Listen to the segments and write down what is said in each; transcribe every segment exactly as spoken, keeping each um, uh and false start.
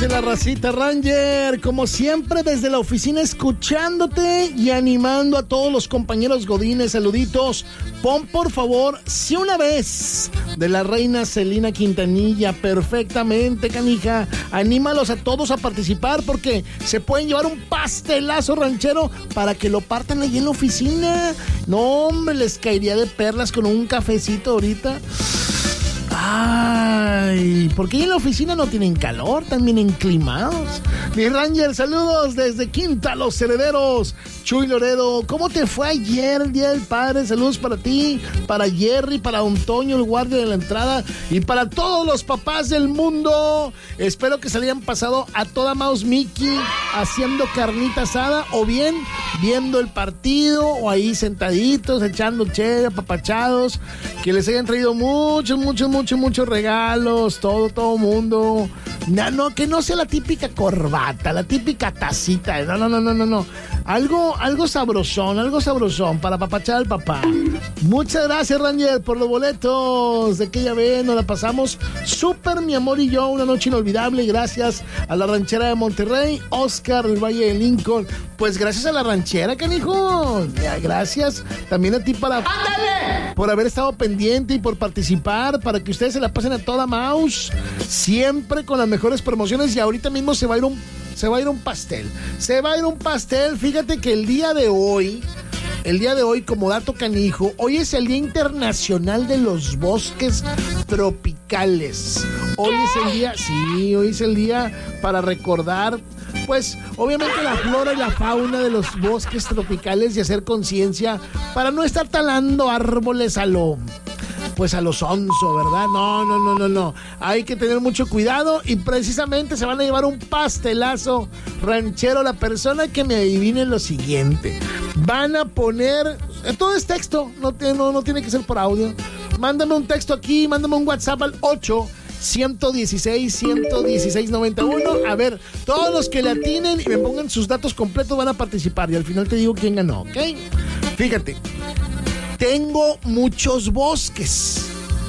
dice la racita Ranger? Como siempre, desde la oficina escuchándote y animando a todos los compañeros godines. Saluditos. Pon, por favor, Si una vez, de la reina Celina Quintanilla. Perfectamente, canija. Anímalos a todos a participar porque se pueden llevar un pastelazo ranchero para que lo partan allí en la oficina. No, hombre, les caería de perlas con un cafecito ahorita. Ay, porque ahí en la oficina no tienen calor, también enclimados. Mi Ranger, saludos desde Quinta Los Herederos. Chuy Loredo, ¿cómo te fue ayer el Día del Padre? Saludos para ti, para Jerry, para Don Toño, el guardia de la entrada, y para todos los papás del mundo. Espero que se le hayan pasado a toda Mouse Mickey haciendo carnita asada, o bien viendo el partido, o ahí sentaditos, echando chévere, apapachados. Que les hayan traído muchos, muchos, muchos, muchos regalos, todo, todo mundo. No, no, que no sea la típica corbata, la típica tacita. No, no, no, no, no, no. Algo, algo sabrosón, algo sabrosón para apapachar al papá. Muchas gracias, Ranger, por los boletos de aquella vez. Nos la pasamos súper, mi amor y yo, una noche inolvidable. Gracias a la ranchera de Monterrey, Oscar del Valle de Lincoln. Pues gracias a la ranchera, canijo. Gracias también a ti para, ¡ándale!, por haber estado pendiente y por participar, para que ustedes se la pasen a toda mouse, siempre con las mejores promociones. Y ahorita mismo se va a ir un Se va a ir un pastel. Se va a ir un pastel. Fíjate que el día de hoy, el día de hoy, como dato canijo, hoy es el Día Internacional de los Bosques Tropicales. Hoy ¿Qué? es el día, sí, hoy es el día para recordar, pues, obviamente la flora y la fauna de los bosques tropicales y hacer conciencia para no estar talando árboles a lo... pues a lo sonso, ¿verdad? No, no, no, no, no. Hay que tener mucho cuidado y precisamente se van a llevar un pastelazo ranchero. La persona que me adivine lo siguiente. Van a poner... Todo es texto, no, no, no tiene que ser por audio. Mándame un texto aquí, mándame un WhatsApp al ocho ciento dieciséis, ciento dieciséis, noventa y uno. A ver, todos los que le atinen y me pongan sus datos completos van a participar y al final te digo quién ganó, ¿ok? Fíjate. Tengo muchos bosques.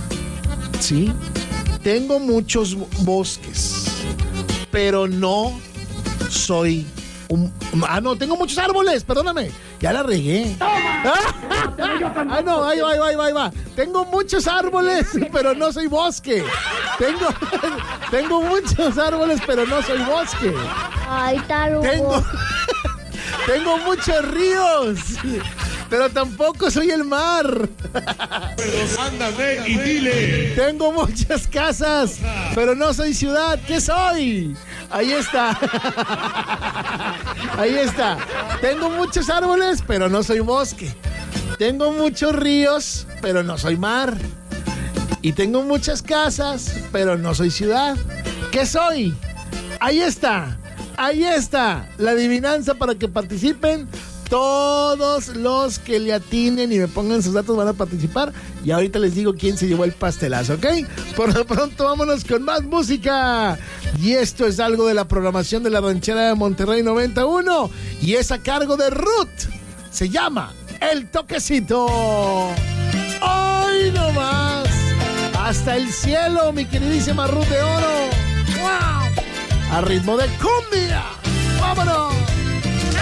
Sí, tengo muchos bosques, pero no soy un... Ah, no, tengo muchos árboles, perdóname. Ya la regué. Ah, no, ahí va, ahí va, ahí va, ahí va. Tengo muchos árboles, pero no soy bosque. Tengo, tengo muchos árboles, pero no soy bosque. Ay, tarugo. Tengo, tengo muchos ríos, pero tampoco soy el mar. Pero ándame y dile. Tengo muchas casas, pero no soy ciudad. ¿Qué soy? Ahí está. Ahí está. Tengo muchos árboles, pero no soy bosque. Tengo muchos ríos, pero no soy mar. Y tengo muchas casas, pero no soy ciudad. ¿Qué soy? Ahí está. Ahí está la adivinanza para que participen. Todos los que le atinen y me pongan sus datos van a participar. Y ahorita les digo quién se llevó el pastelazo, ¿ok? Por lo pronto vámonos con más música. Y esto es algo de la programación de la ranchera de Monterrey noventa y uno. Y es a cargo de Ruth. Se llama El Toquecito. ¡Ay, no más! Hasta el cielo, mi queridísima Ruth de Oro. ¡Wow! A ritmo de cumbia. ¡Vámonos!